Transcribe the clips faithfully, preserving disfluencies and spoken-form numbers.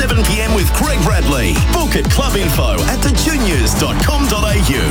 seven p.m. with Greg Bradley. Book at club info at the juniors dot com dot a u.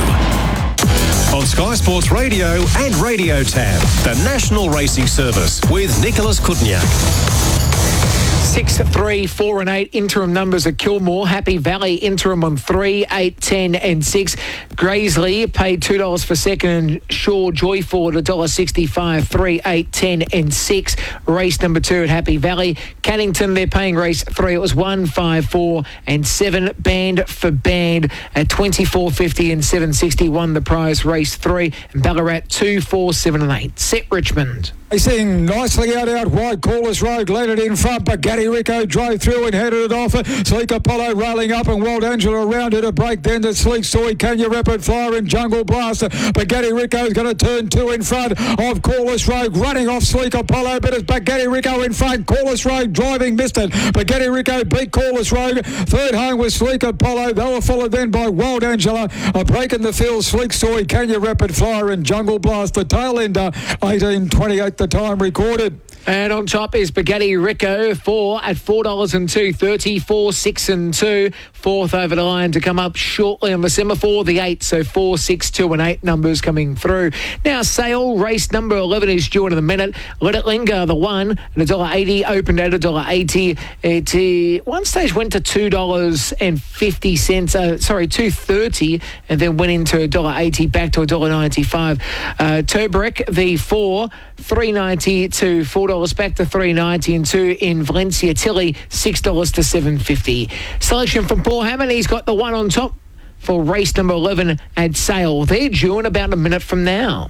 On Sky Sports Radio and Radio Tab, the National Racing Service with Nicholas Kutniak. Six, three, four and eight interim numbers at Kilmore. Happy Valley interim on three, eight, ten and six. Graiseley paid two dollars for second and Shaw Joyford one dollar sixty-five, three, eight, ten and six. Race number two at Happy Valley. Cannington, they're paying race three. It was one, five, four and seven. Band for Band at twenty-four fifty and seven sixty won the prize race three. And Ballarat two, four, seven and eight. Set Richmond. Racing nicely out out wide. Corliss Road led it in front, but Gatti Rico drove through and headed it off. Sleek Apollo railing up and Wild Angela around it a break. Then the Sleek Story, Kenya Rapid Fire and Jungle Blaster. But Gatti Rico's going to turn two in front of Corliss Road, running off Sleek Apollo, but it's back Gatti Rico in front. Corliss Road driving, missed it, but Gatti Rico beat Corliss Road. Third home was Sleek Apollo. They were followed then by Wild Angela. A break in the field, Sleek Story, Kenya Rapid Fire and Jungle Blast. The tail ender, eighteen twenty-eight the time recorded. And on top is Bugatti Rico, four at four dollars and two thirty, four, six and two. Fourth over the line to come up shortly on the semaphore, the eight, so four, six, two and eight numbers coming through. Now, Sale, race number eleven is due in a minute. Let It Linger, the one, and one dollar eighty, opened at one dollar eighty. It, uh, one stage went to two dollars fifty, uh, sorry, two dollars thirty, and then went into one dollar eighty, back to one dollar ninety-five. Uh, Turbrick, the four, three dollars ninety to four dollars, back to three dollars ninety, and two in Valencia Tilly, six dollars to seven dollars fifty. Selection from Paul Hammond. He's got the one on top for race number eleven at Sale. They're due in about a minute from now.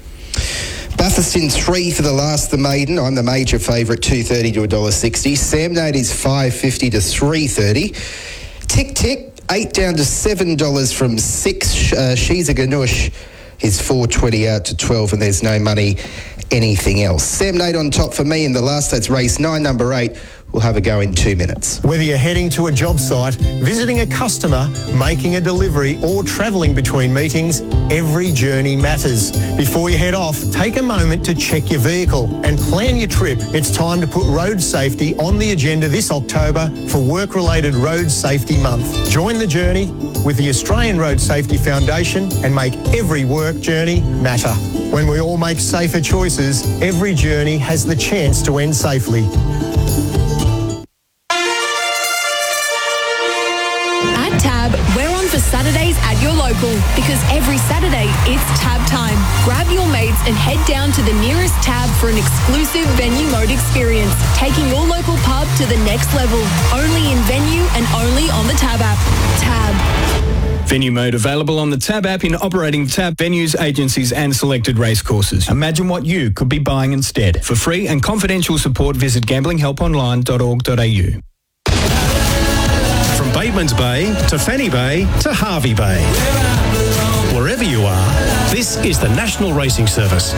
Bathurst in three for the last, the maiden. I'm the major favourite, two dollars thirty to one dollar sixty. Sam Nate is five dollars fifty to three dollars thirty. Tick Tick, eight down to seven dollars from six. Uh, She's a Ganoush is four dollars twenty out to twelve, and there's no money anything else. Sam Nate on top for me in the last. That's race nine, number eight. We'll have a go in two minutes. Whether you're heading to a job site, visiting a customer, making a delivery or travelling between meetings, every journey matters. Before you head off, take a moment to check your vehicle and plan your trip. It's time to put road safety on the agenda this October for Work-Related Road Safety Month. Join the journey with the Australian Road Safety Foundation and make every work journey matter. When we all make safer choices, every journey has the chance to end safely. Saturdays at your local, because every Saturday it's Tab time. Grab your mates and head down to the nearest Tab for an exclusive venue mode experience, taking your local pub to the next level. Only in venue and only on the Tab app. Tab. Venue mode available on the Tab app in operating Tab venues, agencies and selected racecourses. Imagine what you could be buying instead. For free and confidential support, visit gambling help online dot org dot a u. From Batemans Bay to Fanny Bay to Harvey Bay. Wherever you are, this is the National Racing Service.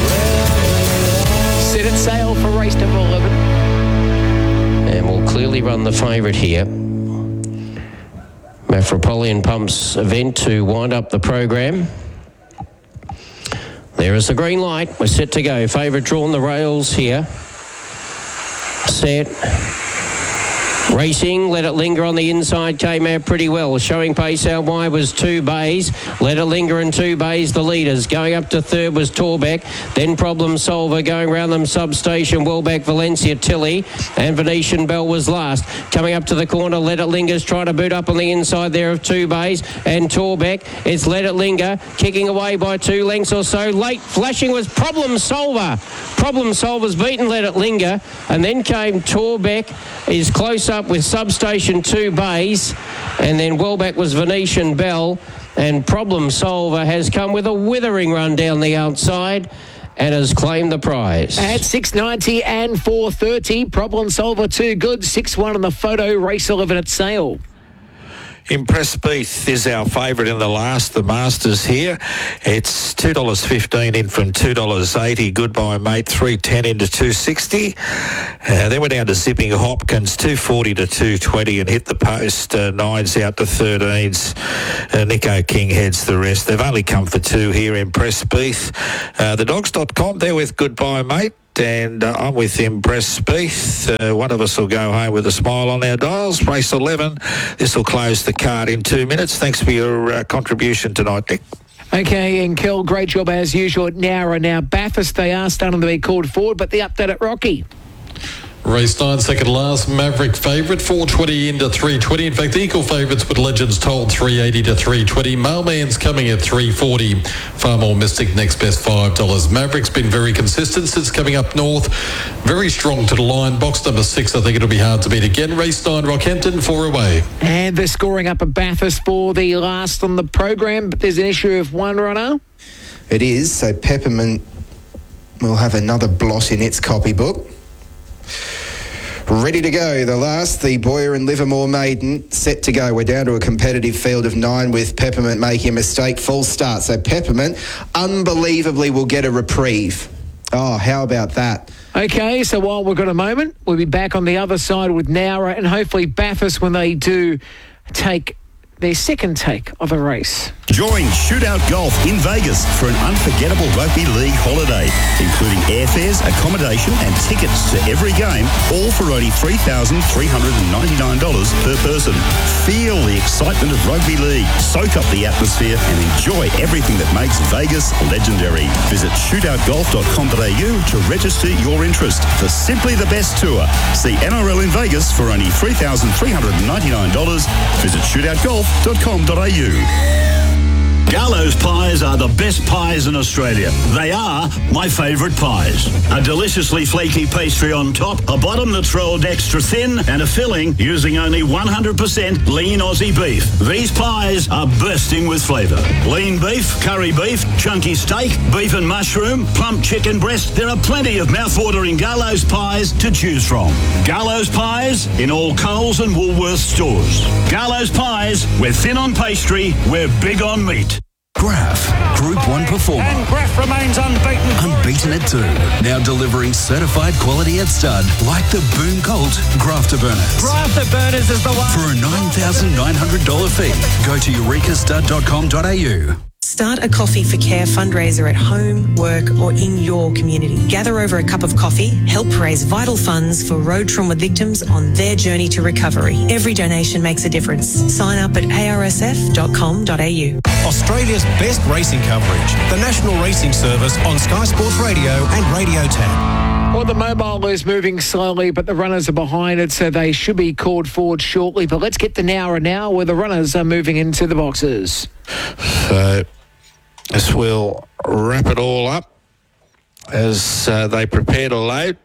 Set at Sale for race number eleven. And we'll clearly run the favourite here. Metropolitan Pumps event to wind up the program. There is the green light. We're set to go. Favourite drawn the rails here. Set. Racing, Let It Linger on the inside, came out pretty well. Showing pace out wide was Two Bays. Let It Linger and Two Bays, the leaders. Going up to third was Torbeck. Then Problem Solver going round them substation. Welbeck, Valencia, Tilly. And Venetian Bell was last. Coming up to the corner, Let It Linger's trying to boot up on the inside there of Two Bays. And Torbeck, it's Let It Linger. Kicking away by two lengths or so. Late flashing was Problem Solver. Problem Solver's beaten Let It Linger. And then came Torbeck. Is close up with Substation Two Bays, and then Welbeck was Venetian Bell, and Problem Solver has come with a withering run down the outside and has claimed the prize. At six ninety and four thirty, Problem Solver too good, six one on the photo, race eleven at Sale. Impress Beath is our favourite in the last, the Masters here. It's two dollars fifteen in from two dollars eighty. Goodbye, mate. three ten into two sixty. Uh, then we're down to Zipping Hopkins, two forty to two twenty, and hit the post. Uh, nines out to thirteens. Uh, Nico King heads the rest. They've only come for two here. Impress Beath. Uh, the dogs dot com, they're with Goodbye, mate. and uh, I'm with Impress Spieth. Uh, one of us will go home with a smile on our dials. Race eleven. This will close the card in two minutes. Thanks for your uh, contribution tonight, Nick. Okay, and Kel, great job as usual at Nowra. Now, Bathurst, they are starting to be called forward, but the update at Rocky. Race nine, second last, Maverick favourite, four twenty into three twenty. In fact, equal favourites, but Legends told three eighty to three twenty. Mailman's coming at three forty. Far More Mystic, next best five dollars. Maverick's been very consistent since coming up north. Very strong to the line. Box number six, I think it'll be hard to beat again. Race nine, Rockhampton, four away. And they're scoring up at Bathurst for the last on the program, but there's an issue of one runner. It is, so Peppermint will have another blot in its copybook. Ready to go. The last, the Boyer and Livermore maiden, set to go. We're down to a competitive field of nine with Peppermint making a mistake. Full start. So Peppermint, unbelievably, will get a reprieve. Oh, how about that? Okay, so while we've got a moment, we'll be back on the other side with Nowra and hopefully Bathurst when they do take their second take of a race. Join Shootout Golf in Vegas for an unforgettable rugby league holiday, including airfares, accommodation and tickets to every game, all for only three thousand three hundred ninety-nine dollars per person. Feel the excitement of rugby league, soak up the atmosphere and enjoy everything that makes Vegas legendary. Visit shootout golf dot com dot a u to register your interest for simply the best tour. See N R L in Vegas for only three thousand three hundred ninety-nine dollars. Visit shootout golf dot com dot a u. Gallows pies are the best pies in Australia. They are my favourite pies. A deliciously flaky pastry on top, a bottom that's rolled extra thin, and a filling using only one hundred percent lean Aussie beef. These pies are bursting with flavour. Lean beef, curry beef, chunky steak, beef and mushroom, plump chicken breast. There are plenty of mouth-watering Gallows pies to choose from. Gallows pies in all Coles and Woolworths stores. Gallows pies, we're thin on pastry, we're big on meat. Graf, Group one performer. And Graf remains unbeaten. Unbeaten at two. Now delivering certified quality at stud, like the Boom Colt Grafter Burners. Grafter Burners is the one. For a nine thousand nine hundred dollars fee, go to eureka stud dot com dot a u. Start a Coffee for Care fundraiser at home, work or in your community. Gather over a cup of coffee, help raise vital funds for road trauma victims on their journey to recovery. Every donation makes a difference. Sign up at a r s f dot com dot a u. Australia's best racing coverage, the National Racing Service on Sky Sports Radio and Radio Tab. Well, the mobile is moving slowly, but the runners are behind it, so they should be called forward shortly. But let's get to Nowra now, where the runners are moving into the boxes. So this will wrap it all up as uh, they prepare to load.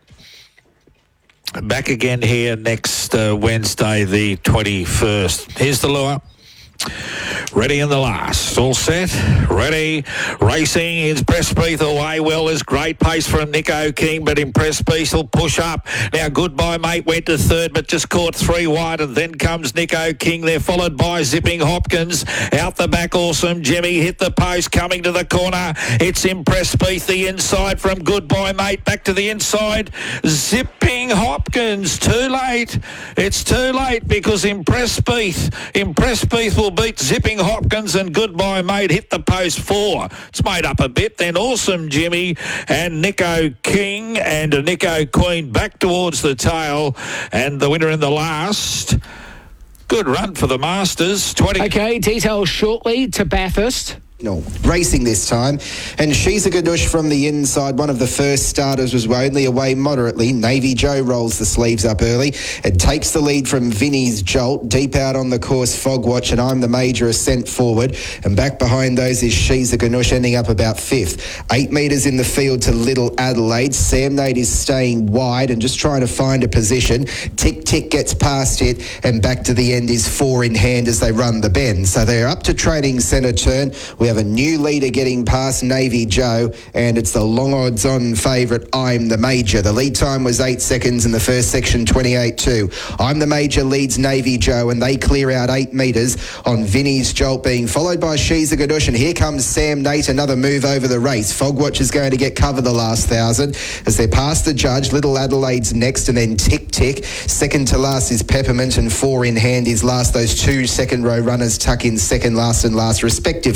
Back again here next uh, Wednesday, the twenty-first. Here's the lure. Ready in the last. All set. Ready. Racing. Impress Spieth away well. There's great pace from Nico King, but Impress Spieth will push up. Now Goodbye Mate went to third, but just caught three wide, and then comes Nico King. They're followed by Zipping Hopkins. Out the back, Awesome Jimmy hit the post, coming to the corner. It's Impress Spieth, the inside from Goodbye Mate. Back to the inside. Zipping Hopkins. Too late. It's too late because Impress Spieth. Impress Spieth will beat Zipping Hopkins, and Goodbye Mate hit the post four. It's made up a bit. Then Awesome Jimmy and Nico King and Nico Queen back towards the tail, and the winner in the last. Good run for the Masters. twenty. Okay, details shortly to Bathurst. No, racing this time. And she's a Gadoosh from the inside. One of the first starters was only away moderately. Navy Joe rolls the sleeves up early and takes the lead from Vinny's Jolt. Deep out on the course, Fogwatch and I'm the Major are sent forward. And back behind those is She's a Gadoosh, ending up about fifth. Eight metres in the field to Little Adelaide. Sam Nate is staying wide and just trying to find a position. Tick Tick gets past it, and back to the end is four in hand as they run the bend. So they're up to training centre turn. We have a new leader getting past Navy Joe, and it's the long odds on favourite I'm the Major. The lead time was eight seconds in the first section, twenty-eight two. I'm the Major leads Navy Joe, and they clear out eight metres on Vinny's Jolt, being followed by She's a Gadoosh, and here comes Sam Nate, another move over the race. Fogwatch is going to get cover the last thousand as they're past the judge. Little Adelaide's next, and then Tick Tick. Second to last is Peppermint, and four in hand is last. Those two second row runners tuck in second, last and last respectively.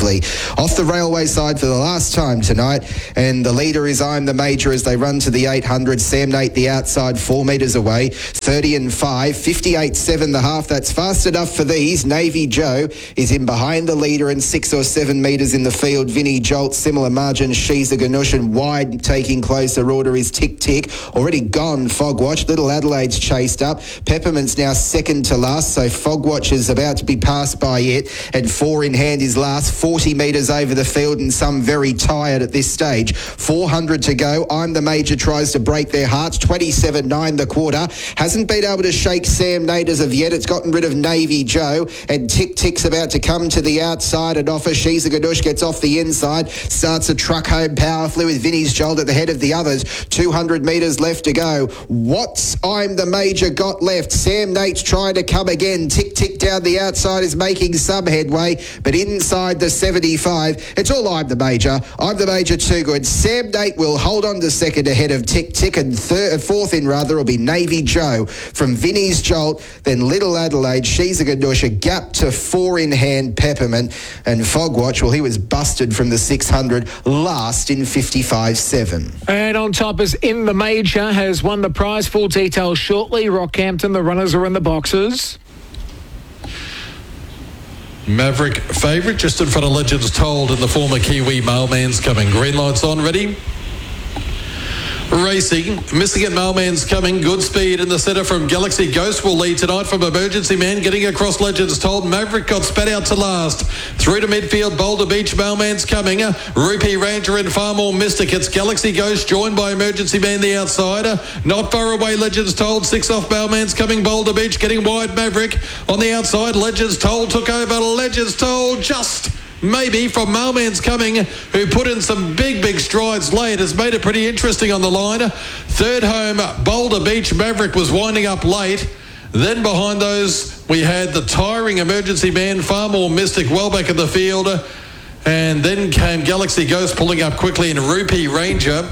Off the railway side for the last time tonight, and the leader is I'm the Major as they run to the eight hundred. Sam Nate the outside, four metres away, thirty and five, fifty-eight seven the half. That's fast enough for these. Navy Joe is in behind the leader and six or seven metres in the field. Vinnie Jolt, similar margin. She's a Ganush, and wide taking closer order is Tick Tick. Already gone Fogwatch. Little Adelaide's chased up. Peppermint's now second to last, so Fogwatch is about to be passed by it, and four in hand is last, forty metres over the field, and some very tired at this stage. four hundred to go. I'm the Major tries to break their hearts. twenty-seven nine the quarter. Hasn't been able to shake Sam Nate as of yet. It's gotten rid of Navy Joe, and Tick Tick's about to come to the outside and offer. She's a Gadush gets off the inside, starts a truck home powerfully with Vinnie's Jolt at the head of the others. two hundred metres left to go. What's I'm the Major got left? Sam Nate's trying to come again. Tick Tick down the outside is making some headway, but inside the seventy-five, it's all I'm the Major. I'm the Major too good. Sam Nate will hold on to second ahead of Tick Tick, and third, fourth in rather will be Navy Joe from Vinnie's Jolt, then Little Adelaide. She's a Ganush, a gap to four in hand Peppermint, and Fogwatch, well, he was busted from the six hundred last in fifty-five seven. And on top is In the Major has won the prize. Full details shortly. Rockhampton, the runners are in the boxes. Maverick favourite, just in front of Legends Told in the former Kiwi Mailman's coming. Green lights on, ready? Racing, missing it, Mailman's coming. Good speed in the centre from Galaxy Ghost will lead tonight from Emergency Man. Getting across Legends Told. Maverick got spat out to last. Through to midfield, Boulder Beach, Mailman's coming. Rupee Ranger and Far More Mystic. It's Galaxy Ghost joined by Emergency Man the outsider. Not far away, Legends Told. Six off, Mailman's coming. Boulder Beach getting wide, Maverick on the outside. Legends Told took over. Legends Told just maybe from Mailman's coming, who put in some big, big strides late, has made it pretty interesting on the line. Third home, Boulder Beach, Maverick was winding up late. Then behind those, we had the tiring Emergency Man, Far More Mystic, well back in the field. And then came Galaxy Ghost pulling up quickly, and Rupee Ranger.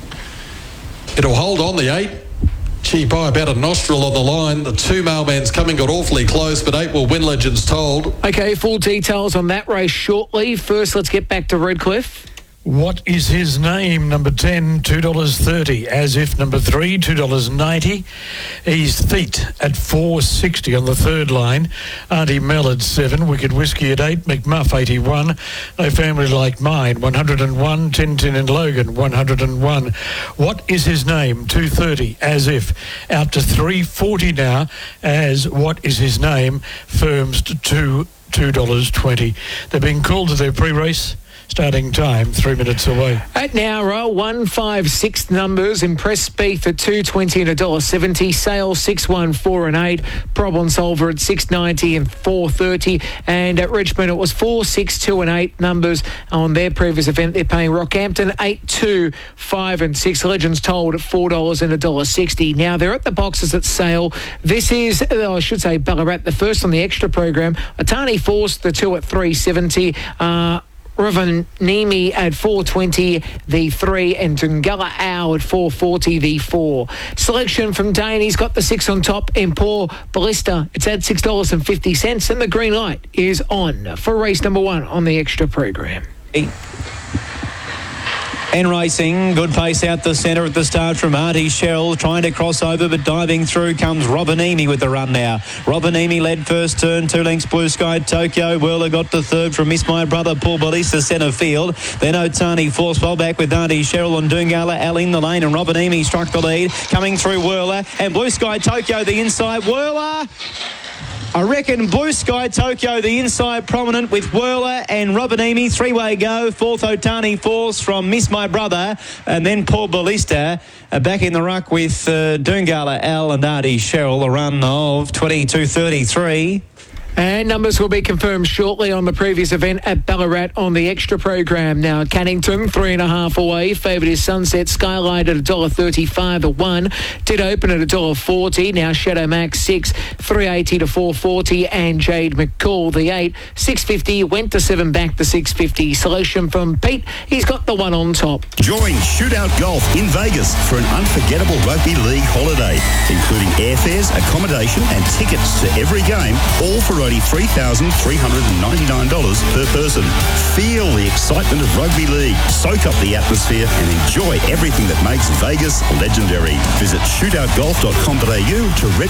It'll hold on the eight. Gee, by about a nostril on the line. The two Mailmans coming got awfully close, but eight will win, Legends Told. Okay, full details on that race shortly. First, let's get back to Redcliffe. What is his name? Number ten, two dollars thirty. As If, number three, two dollars ninety. He's Feet at four dollars sixty on the third line. Auntie Mel at seven. Wicked Whiskey at eight. McMuff, eighty-one. No Family Like Mine, one hundred and one. Tintin and Logan, one hundred and one. What is his name? two dollars thirty. As If. Out to three dollars forty now. As What is his name? Firms to two, two dollars twenty. They're being called to their pre-race. Starting time, three minutes away. At Nowra, one five six numbers. Impress Beef at two twenty and one dollar seventy. Sale six one four and eight. Problem Solver at six ninety and four thirty. And at Richmond, it was four six two and eight numbers on their previous event. They're paying Rockhampton eight two five and six. Legends Told at four dollars and one dollar sixty. Now they're at the boxes at sale. This is, oh, I should say, Ballarat, the first on the extra program. Atani Force, the two at three seventy. Uh, Ravanimi at four twenty, the three, and Tungala Ow at four forty, the four. Selection from Dane, he's got the six on top, and Paul Ballista, it's at six dollars fifty, and the green light is on for race number one on the extra program. And racing, good pace out the centre at the start from Auntie Cheryl, trying to cross over, but diving through comes Robinimi with the run now. Robinimi led first turn, two lengths Blue Sky Tokyo. Whirler got to third from Miss My Brother, Paul Balisa centre field. Then Otani forced well back with Auntie Cheryl and Dungala Al in the lane, and Robinimi struck the lead, coming through Whirler, and Blue Sky Tokyo the inside. Whirler! I reckon Blue Sky Tokyo, the inside prominent with Whirler and Robinimi. Three-way go. Fourth Otani Force from Miss My Brother. And then Paul Ballista uh, back in the ruck with uh, Dungala Al and Auntie Cheryl. A run of twenty-two thirty-three. And numbers will be confirmed shortly on the previous event at Ballarat on the extra program. Now, Cannington, three and a half away. Favoured is Sunset Skylight at one dollar thirty-five a one. Did open at one dollar forty. Now, Shadow Max, six, three eighty to four forty. And Jade McCall, the eight, six fifty. Went to seven, back to six fifty. Selection from Pete. He's got the one on top. Join Shootout Golf in Vegas for an unforgettable rugby league holiday, including airfares, accommodation and tickets to every game, all for only three thousand three hundred ninety-nine dollars per person. Feel the excitement of rugby league, soak up the atmosphere and enjoy everything that makes Vegas legendary. Visit shootout golf dot com dot a u to register